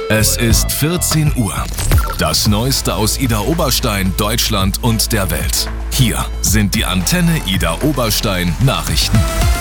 Es ist 14 Uhr. Das Neueste aus Idar Oberstein, Deutschland und der Welt. Hier sind die Antenne Idar Oberstein Nachrichten.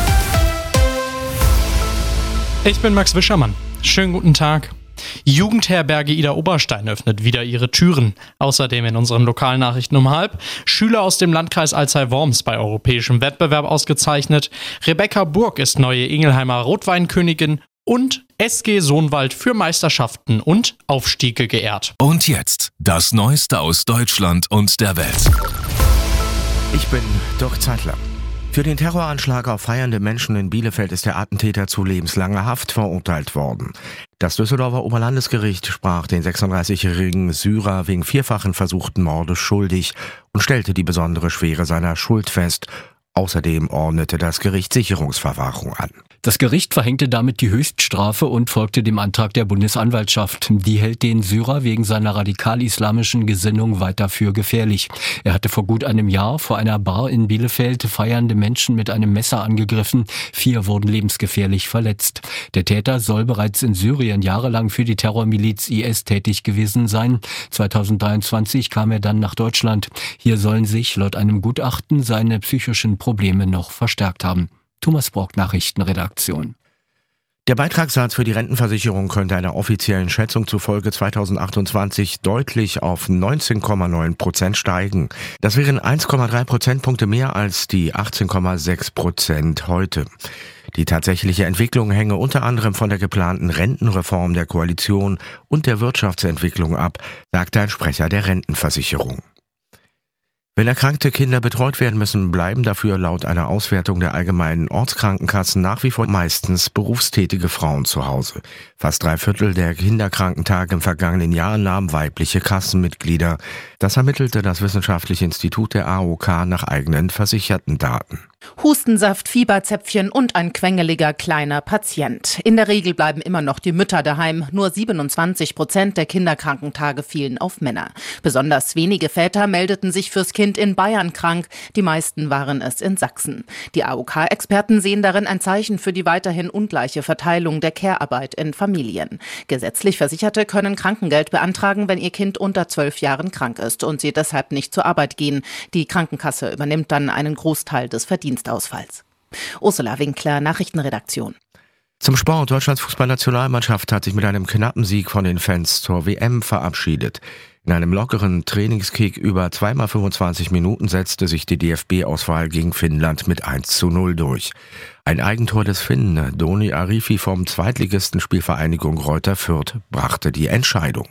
Ich bin Max Wischermann. Schönen guten Tag. Jugendherberge Idar Oberstein öffnet wieder ihre Türen. Außerdem in unseren Lokalnachrichten um 12:30 Schüler aus dem Landkreis Alzey-Worms bei europäischem Wettbewerb ausgezeichnet. Rebecca Burg ist neue Ingelheimer Rotweinkönigin und SG Sohnwald für Meisterschaften und Aufstiege geehrt. Und jetzt das Neueste aus Deutschland und der Welt. Ich bin Dirk Zeitler. Für den Terroranschlag auf feiernde Menschen in Bielefeld ist der Attentäter zu lebenslanger Haft verurteilt worden. Das Düsseldorfer Oberlandesgericht sprach den 36-jährigen Syrer wegen vierfachen versuchten Mordes schuldig und stellte die besondere Schwere seiner Schuld fest. Außerdem ordnete das Gericht Sicherungsverwahrung an. Das Gericht verhängte damit die Höchststrafe und folgte dem Antrag der Bundesanwaltschaft. Die hält den Syrer wegen seiner radikal-islamischen Gesinnung weiter für gefährlich. Er hatte vor gut einem Jahr vor einer Bar in Bielefeld feiernde Menschen mit einem Messer angegriffen. 4 wurden lebensgefährlich verletzt. Der Täter soll bereits in Syrien jahrelang für die Terrormiliz IS tätig gewesen sein. 2023 kam er dann nach Deutschland. Hier sollen sich laut einem Gutachten seine psychischen Probleme noch verstärkt haben. Thomas Brock, Nachrichtenredaktion. Der Beitragssatz für die Rentenversicherung könnte einer offiziellen Schätzung zufolge 2028 deutlich auf 19,9% steigen. Das wären 1,3 Prozentpunkte mehr als die 18,6% heute. Die tatsächliche Entwicklung hänge unter anderem von der geplanten Rentenreform der Koalition und der Wirtschaftsentwicklung ab, sagte ein Sprecher der Rentenversicherung. Wenn erkrankte Kinder betreut werden müssen, bleiben dafür laut einer Auswertung der allgemeinen Ortskrankenkassen nach wie vor meistens berufstätige Frauen zu Hause. Fast 3/4 der Kinderkrankentage im vergangenen Jahr nahmen weibliche Kassenmitglieder. Das ermittelte das Wissenschaftliche Institut der AOK nach eigenen versicherten Daten. Hustensaft, Fieberzäpfchen und ein quengeliger kleiner Patient. In der Regel bleiben immer noch die Mütter daheim. Nur 27% der Kinderkrankentage fielen auf Männer. Besonders wenige Väter meldeten sich fürs Kind in Bayern krank. Die meisten waren es in Sachsen. Die AOK-Experten sehen darin ein Zeichen für die weiterhin ungleiche Verteilung der Care-Arbeit in Familien. Gesetzlich Versicherte können Krankengeld beantragen, wenn ihr Kind unter 12 Jahren krank ist und sie deshalb nicht zur Arbeit gehen. Die Krankenkasse übernimmt dann einen Großteil des Verdienstausfalls. Ursula Winkler, Nachrichtenredaktion. Zum Sport. Deutschlands Fußballnationalmannschaft hat sich mit einem knappen Sieg von den Fans zur WM verabschiedet. In einem lockeren Trainingskick über 2x25 Minuten setzte sich die DFB-Auswahl gegen Finnland mit 1:0 durch. Ein Eigentor des Finnen, Doni Arifi vom Zweitligisten Spielvereinigung Greuther Fürth, brachte die Entscheidung.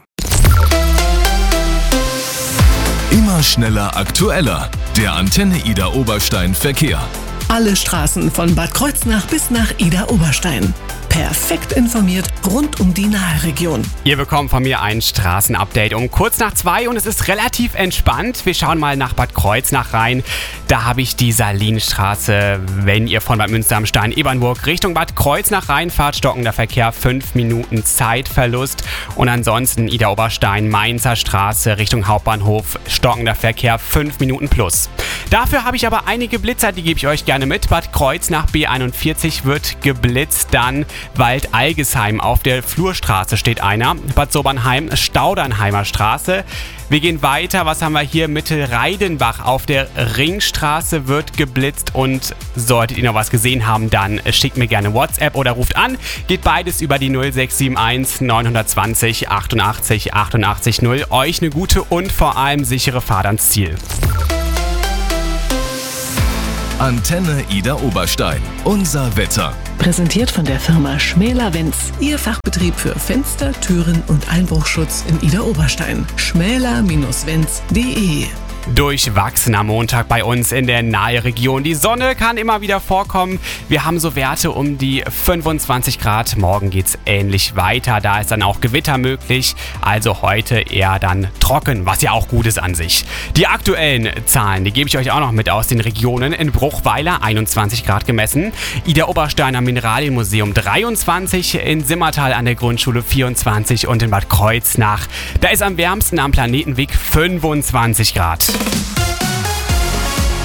Immer schneller, aktueller. Der Antenne Idar Oberstein Verkehr. Alle Straßen von Bad Kreuznach bis nach Idar Oberstein. Perfekt informiert rund um die Nahregion. Ihr bekommt von mir ein Straßenupdate um kurz nach 2 und es ist relativ entspannt. Wir schauen mal nach Bad Kreuznach rein. Da habe ich die Salinstraße. Wenn ihr von Bad Münster am Stein Ebernburg Richtung Bad Kreuznach reinfahrt, stockender Verkehr, 5 Minuten Zeitverlust. Und ansonsten Idar Oberstein, Mainzer Straße Richtung Hauptbahnhof, stockender Verkehr, 5 Minuten plus. Dafür habe ich aber einige Blitzer, die gebe ich euch gerne mit. Bad Kreuznach B41 wird geblitzt, dann Wald-Algesheim auf der Flurstraße steht einer. Bad Sobernheim, Staudernheimer Straße. Wir gehen weiter. Was haben wir hier? Mittelreidenbach auf der Ringstraße wird geblitzt. Und solltet ihr noch was gesehen haben, dann schickt mir gerne WhatsApp oder ruft an. Geht beides über die 0671 920 88 88 0. Euch eine gute und vor allem sichere Fahrt ans Ziel. Antenne Idar Oberstein. Unser Wetter. Präsentiert von der Firma Schmäler-Wenz. Ihr Fachbetrieb für Fenster, Türen und Einbruchschutz in Idar Oberstein. schmäler-wenz.de. Durchwachsen am Montag bei uns in der Nahregion. Die Sonne kann immer wieder vorkommen. Wir haben so Werte um die 25 Grad. Morgen geht's ähnlich weiter. Da ist dann auch Gewitter möglich. Also heute eher dann trocken, was ja auch gut ist an sich. Die aktuellen Zahlen, die gebe ich euch auch noch mit aus den Regionen. In Bruchweiler 21 Grad gemessen. Idar Oberstein am Mineralienmuseum 23. In Simmertal an der Grundschule 24. Und in Bad Kreuznach, da ist am wärmsten am Planetenweg 25 Grad.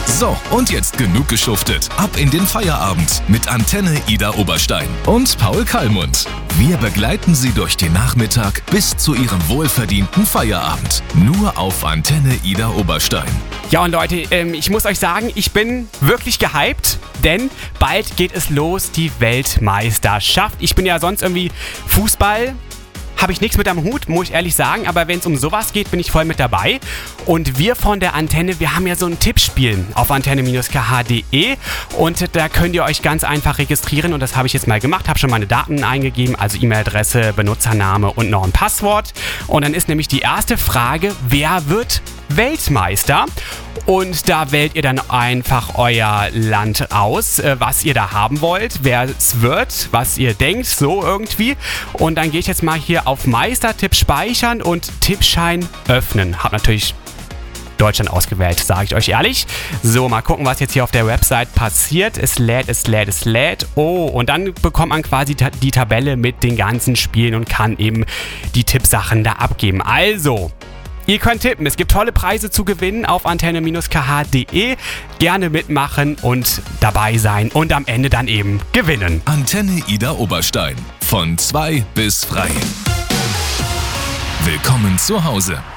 So, und jetzt genug geschuftet. Ab in den Feierabend mit Antenne Ida Oberstein und Paul Kallmund. Wir begleiten Sie durch den Nachmittag bis zu Ihrem wohlverdienten Feierabend. Nur auf Antenne Ida Oberstein. Ja, und Leute, ich muss euch sagen, ich bin wirklich gehypt, denn bald geht es los, die Weltmeisterschaft. Ich bin ja sonst irgendwie Fußball, habe ich nichts mit am Hut, muss ich ehrlich sagen, aber wenn es um sowas geht, bin ich voll mit dabei. Und wir von der Antenne, wir haben ja so ein Tippspiel auf antenne-kh.de und da könnt ihr euch ganz einfach registrieren und das habe ich jetzt mal gemacht, habe schon meine Daten eingegeben, also E-Mail-Adresse, Benutzername und noch ein Passwort. Und dann ist nämlich die erste Frage, wer wird Weltmeister? Und da wählt ihr dann einfach euer Land aus, was ihr da haben wollt, wer es wird, was ihr denkt, so irgendwie. Und dann gehe ich jetzt mal hier auf Meistertipp speichern und Tippschein öffnen. Hab natürlich Deutschland ausgewählt, sage ich euch ehrlich. So, mal gucken, was jetzt hier auf der Website passiert. Es lädt. Oh, und dann bekommt man quasi die Tabelle mit den ganzen Spielen und kann eben die Tippsachen da abgeben. Also, ihr könnt tippen, es gibt tolle Preise zu gewinnen auf antenne-kh.de. Gerne mitmachen und dabei sein und am Ende dann eben gewinnen. Antenne Ida Oberstein. Von 2 bis frei. Willkommen zu Hause.